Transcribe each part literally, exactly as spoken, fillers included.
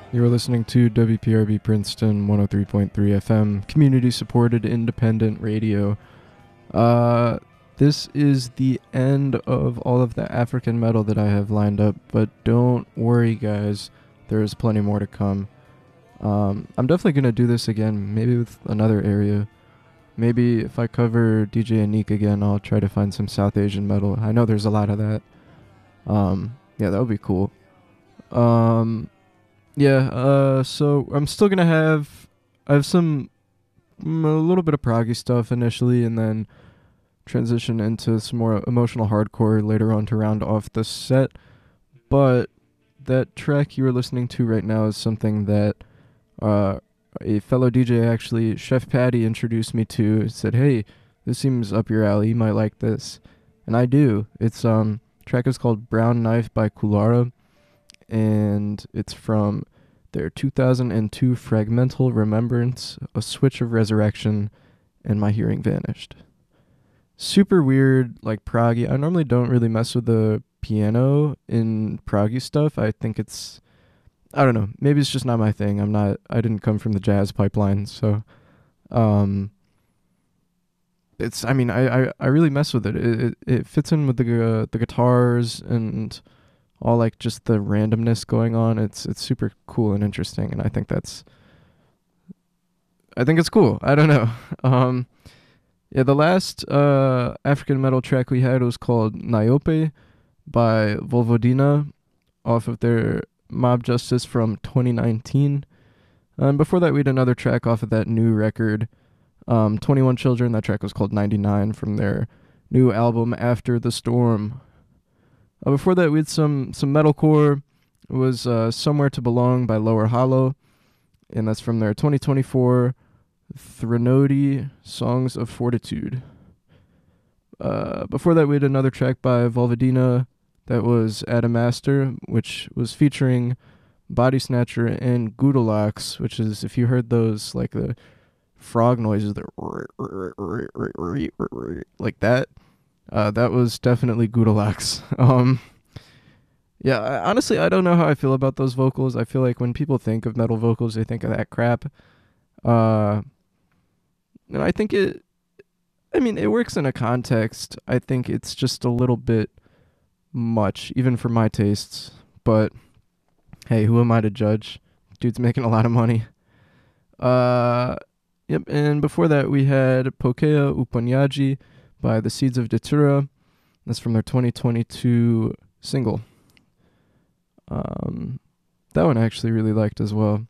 You're listening to W P R B Princeton one oh three point three F M, community-supported independent radio. Uh, this is the end of all of the African metal that I have lined up, but don't worry, guys. There is plenty more to come. Um, I'm definitely going to do this again, maybe with another area. Maybe if I cover D J Anik again, I'll try to find some South Asian metal. I know there's a lot of that. Um, yeah, that would be cool. Um... Yeah, uh, so I'm still gonna have, I have some, mm, a little bit of proggy stuff initially, and then transition into some more emotional hardcore later on to round off the set. But that track you were listening to right now is something that uh, a fellow D J, actually, Chef Patty, introduced me to. He said, "Hey, this seems up your alley. You might like this," and I do. It's um, track is called "Brown Knife" by Kulara. And it's from their two thousand two Fragmental Remembrance, A Switch of Resurrection, and My Hearing Vanished. Super weird, like proggy. I normally don't really mess with the piano in proggy stuff. I think it's, I don't know, maybe it's just not my thing. I'm not, I didn't come from the jazz pipeline, so, um, it's, I mean, I, I, I really mess with it. It, it, it fits in with the, uh, the guitars and all like just the randomness going on. It's it's super cool and interesting, and I think that's I think it's cool. I don't know. Um yeah, the last uh African metal track we had was called Niobe by Volvodina off of their Mob Justice from twenty nineteen. And before that we had another track off of that new record, um twenty-one Children. That track was called ninety-nine from their new album After the Storm. Uh, before that, we had some, some metalcore. It was uh, Somewhere to Belong by Lower Hollow, and that's from their twenty twenty-four Threnody Songs of Fortitude. Uh, before that, we had another track by Volvodina that was Adamastor, which was featuring Body Snatcher and Goodalax, which is, if you heard those, like the frog noises, the like that, Uh, that was definitely Goodalax. Um, yeah, I, honestly, I don't know how I feel about those vocals. I feel like when people think of metal vocals, they think of that crap. Uh, and I think it, I mean, it works in a context. I think it's just a little bit much, even for my tastes. But, hey, who am I to judge? Dude's making a lot of money. Uh, yep, and before that, we had Pokea Uponyaji by The Seeds of Datura. That's from their twenty twenty-two single. Um, that one I actually really liked as well.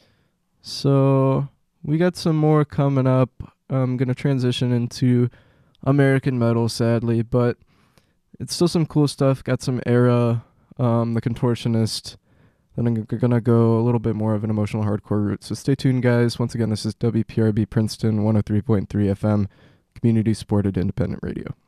So we got some more coming up. I'm going to transition into American metal, sadly, but it's still some cool stuff. Got some Era, um, The Contortionist. Then I'm going to go a little bit more of an emotional hardcore route. So stay tuned, guys. Once again, this is W P R B Princeton one oh three point three F M, community supported independent radio.